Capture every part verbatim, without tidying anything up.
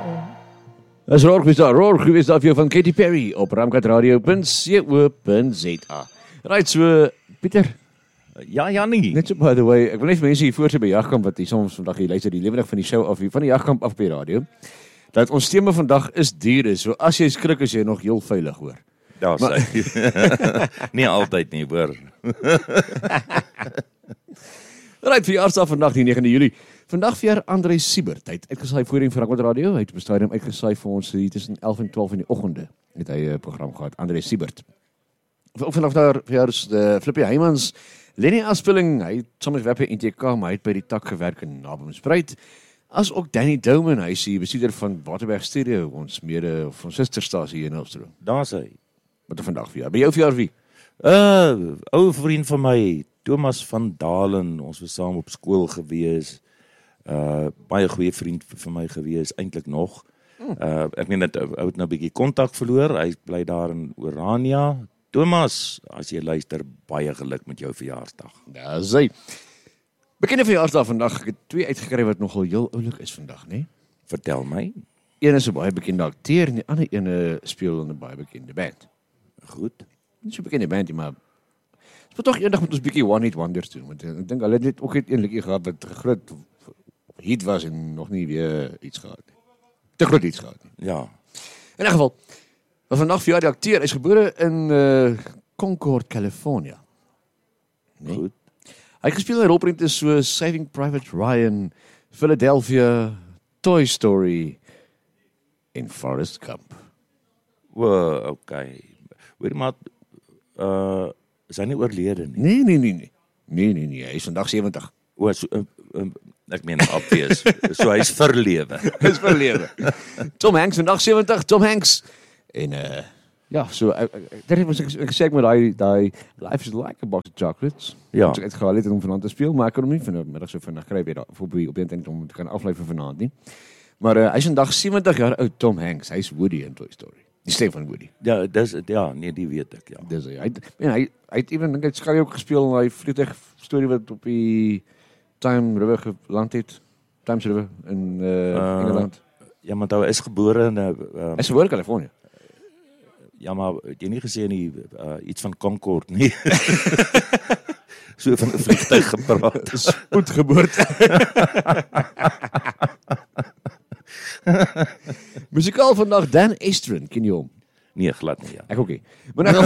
As Roar gewees daar, Roar gewees daar vir jou van Katy Perry op ramkatradio punt co punt za. Right, so, Pieter. Ja, Jannie. Net so, by the way, ek wil net mense hier voor sy by Jagkamp, wat hier soms vandag hier luister, die lewendig van die show af, hier van die Jagkamp af by die radio, dat ons thema vandag is diere, so as jy skrik, is jy nog heel veilig, hoor. Ja, maar, nie altyd nie, hoor. Right, verjaarsdag vandag, die negende Julie. Vandag vir André Siebert. Hy het uitgesaai voorheen vir Rakmat Radio. Hy het op 'n stadium uitgesaai vir ons hier tussen elf en twaalf in die oggende. Het hy 'n program gehad, André Siebert. Ook vanaf daar verjaars de Flippie Heymans, Lenny Aspelling, hy het soms werk by N T K, maar hy het by die tak gewerk in Naboomspruit. As ook Danny Douman, hy is die bestuurder van Waterberg Studio, ons mede of ons susterstasie hier in Helfstroom. Daar's hy. Wat 'n vandag vir jou. By jou verjaar wie? Uh, ou vriend van my, Thomas van Dalen, ons was saam op skool gewees. Uh, baie goeie vriend vir my gewees, eintlik nog. Uh, ek meen, hy het nou 'n bietjie kontak verloor, hy bly daar in Orania. Thomas, as jy luister, baie geluk met jou verjaarsdag. Ja, sy. Bekende verjaarsdag vandag, ek het twee uitgekry wat nogal heel oulik is vandag, né? Vertel my. Een is 'n baie bekende akteur en die ander ene speel in 'n baie bekende band. Goed. Nie so bekende band nie, maar ons moet tog eendag met ons bietjie One Hit Wonders doen, want ek dink hulle het net ook net een liedjie gehad wat groot hit was en nog nie weer iets gehad nie. Te groot iets gehad nie. Ja. In 'n geval, maar vandag vir die akteur, hy is gebore in uh, Concord, California. Nee? Goed. Hy het gespeel in rolprente so Saving Private Ryan, Philadelphia, Toy Story en Forrest Gump. Wow, okay. Weet maar, uh, is hy nie oorlede nie? Nee, nee, nee, nee. Nee, nee, nee, hy is vandag sewentig. O, so, uh, uh, ek meen obvious. So hy is verlewe. Hy is verlewe. Tom Hanks vandag sewentig, Tom Hanks. En uh ja, so ek dit was ek ek sê met daai daai Life is like a box of chocolates. Ja. So ek het gehaal het om vanaand te speel, maar ek kon hom nie vanmiddag so vinnig kry weer daar op op die internet om te kan aflei vir vanaand nie. Maar uh, hy is vandag sewentig jaar oud, Tom Hanks. Hy's Woody in Toy Story. Die stem van Woody. Ja, dis ja, nee, die weet ek, ja. Dis hy. Hy het hy hy het ewen dink hy het Sky ook gespeel in daai vliegtuig storie wat op die Time River geland het. Thames River in uh, uh, Engeland. Ja, maar hy is gebore in 'n uh, Hy is gebore in Californië. Ja, maar het jy nie gesê nie uh, iets van Concord nie. So van 'n vliegtuig gepraat. Spoedgeboorte. Musikaal vandag Dan Estrin, ken jy hom? Nee, glad nie, ja. Ek ook nie. Maar nou,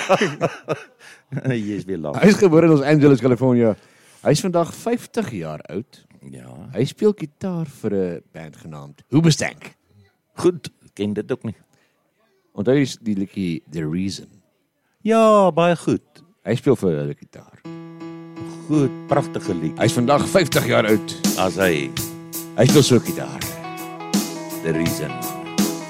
Jy is weer laat. hy is gebore in Los Angeles, California. Hy is vandag vyftig jaar oud. Ja. Hy speel gitaar vir 'n band genaamd Hoobastank. Goed, ken dit ook nie. Onthou jy die liedjie The Reason? Ja, baie goed. Hy speel vir hulle gitaar. Goed, pragtige lied. Hy is vandag vyftig jaar oud. As hy Hy speel so gitaar. The Reason.